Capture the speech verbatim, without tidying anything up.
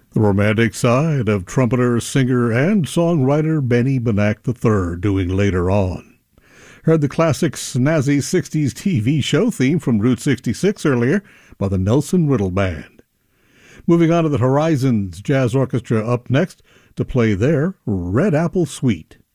The romantic side of trumpeter, singer, and songwriter Benny Benack the third, doing Later On. Heard the classic snazzy sixties T V show theme from Route sixty-six earlier by the Nelson Riddle Band. Moving on to the Horizons Jazz Orchestra up next to play their Red Apple Suite.